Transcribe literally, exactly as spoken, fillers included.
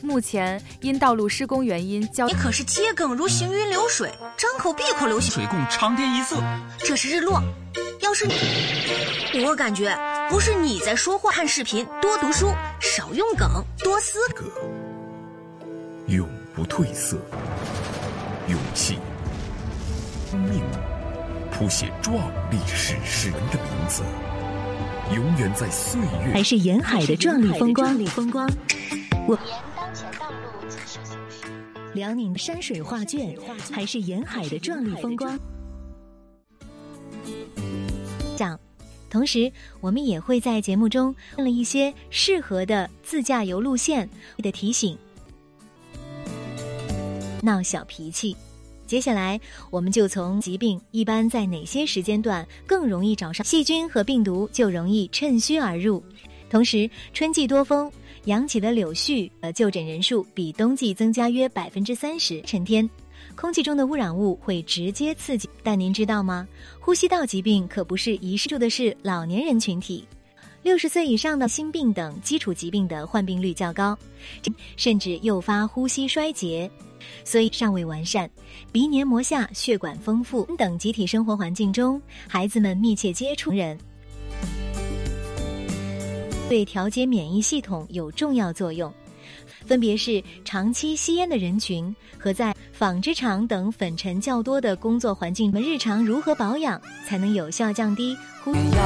目前因道路施工原因，交你可是桔梗如行云流水，张口闭口流水共长天一色。 这是日落，要是你，我感觉不是你在说话，看视频，多读书，少用梗，多思考，永不褪色，勇气，命，谱写壮丽史诗人的名字，永远在岁月。 还是沿海的壮丽风光，风光。我沿当前道路继续行驶。 辽宁山水画卷，还是沿海的壮丽风光。讲，同时我们也会在节目中问了一些适合的自驾游路线的提醒。闹小脾气。接下来我们就从疾病一般在哪些时间段更容易找上，细菌和病毒就容易趁虚而入。同时春季多风，扬起的柳絮呃就诊人数比冬季增加约百分之三十。春天空气中的污染物会直接刺激，但您知道吗？呼吸道疾病可不是遗失住的是老年人群体，六十岁以上的心病等基础疾病的患病率较高，甚至诱发呼吸衰竭。所以尚未完善，鼻黏膜下血管丰富等集体生活环境中，孩子们密切接触人，对调节免疫系统有重要作用。分别是长期吸烟的人群和在纺织厂等粉尘较多的工作环境，日常如何保养才能有效降低呼吸